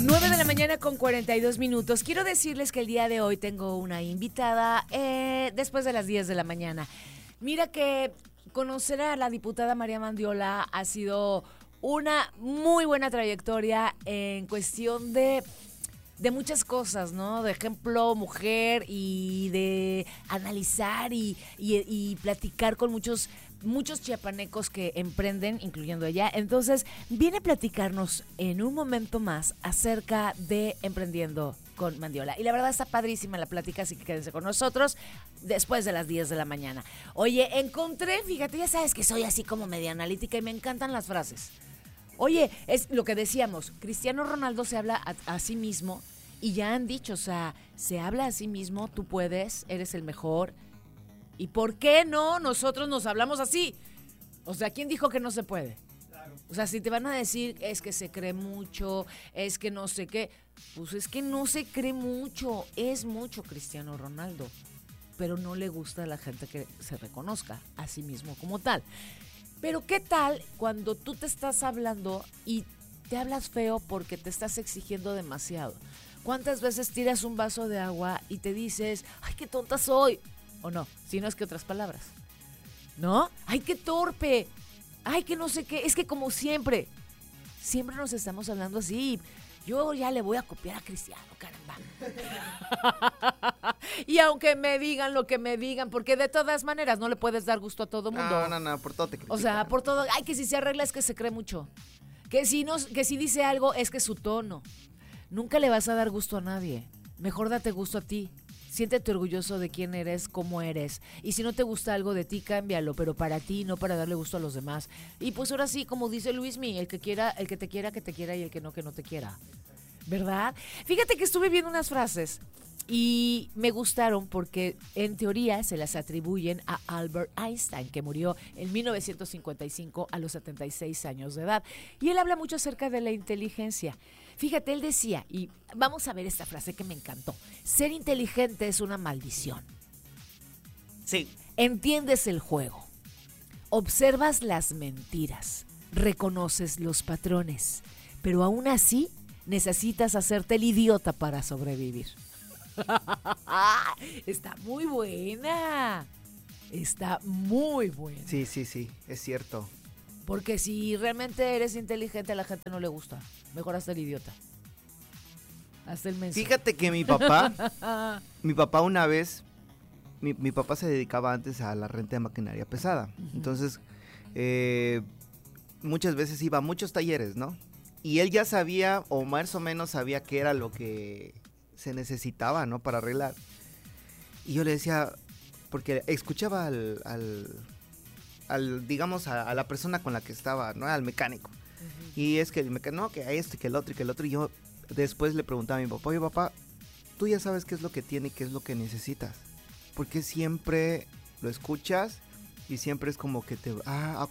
9 de la mañana con 42 minutos. Quiero decirles que el día de hoy tengo una invitada después de las 10 de la mañana. Mira que conocer a la diputada María Mandiola ha sido una muy buena trayectoria en cuestión de muchas cosas, ¿no? De ejemplo, mujer y de analizar y platicar con muchos chiapanecos que emprenden, incluyendo ella. Entonces, viene a platicarnos en un momento más acerca de Emprendiendo con Mandiola. Y la verdad está padrísima la plática, así que quédense con nosotros después de las 10 de la mañana. Oye, encontré, fíjate, ya sabes que soy así como media analítica y me encantan las frases. Oye, es lo que decíamos, Cristiano Ronaldo se habla a sí mismo y ya han dicho, o sea, se habla a sí mismo, tú puedes, eres el mejor. ¿Y por qué no nosotros nos hablamos así? O sea, ¿quién dijo que no se puede? Claro. O sea, si te van a decir es que se cree mucho, es que no sé qué, pues es que no se cree mucho, es mucho Cristiano Ronaldo, pero no le gusta a la gente que se reconozca a sí mismo como tal. Pero ¿qué tal cuando tú te estás hablando y te hablas feo porque te estás exigiendo demasiado? ¿Cuántas veces tiras un vaso de agua y te dices, ay, qué tonta soy? O no, si no es que otras palabras, ¿no? ¡Ay, qué torpe! ¡Ay, que no sé qué! Es que como siempre nos estamos hablando así. Yo ya le voy a copiar a Cristiano, caramba. Y aunque me digan lo que me digan, porque de todas maneras no le puedes dar gusto a todo mundo. No, por todo te critican. O sea, por todo. Ay, que si se arregla es que se cree mucho. Que si dice algo es que es su tono. Nunca le vas a dar gusto a nadie. Mejor date gusto a ti. Siéntete orgulloso de quién eres, cómo eres. Y si no te gusta algo de ti, cámbialo, pero para ti, no para darle gusto a los demás. Y pues ahora sí, como dice Luismi, el que te quiera, que te quiera, y el que no te quiera. ¿Verdad? Fíjate que estuve viendo unas frases y me gustaron porque en teoría se las atribuyen a Albert Einstein, que murió en 1955 a los 76 años de edad. Y él habla mucho acerca de la inteligencia. Fíjate, él decía, y vamos a ver esta frase que me encantó: ser inteligente es una maldición. Sí. Entiendes el juego, observas las mentiras, reconoces los patrones, pero aún así necesitas hacerte el idiota para sobrevivir. Está muy buena. Está muy buena. Sí, es cierto. Porque si realmente eres inteligente, a la gente no le gusta. Mejor hasta el idiota. Hasta el menso. Fíjate que mi papá una vez, mi papá se dedicaba antes a la renta de maquinaria pesada. Uh-huh. Entonces, muchas veces iba a muchos talleres, ¿no? Y él ya sabía, o más o menos sabía qué era lo que se necesitaba, ¿no? Para arreglar. Y yo le decía, porque escuchaba digamos, a la persona con la que estaba, ¿no? Al mecánico. Uh-huh. Y es que el mecánico, no, que a esto, que el otro, y que el otro. Y yo después le preguntaba a mi papá, oye, papá, tú ya sabes qué es lo que tiene y qué es lo que necesitas. Porque siempre lo escuchas y siempre es como que ok,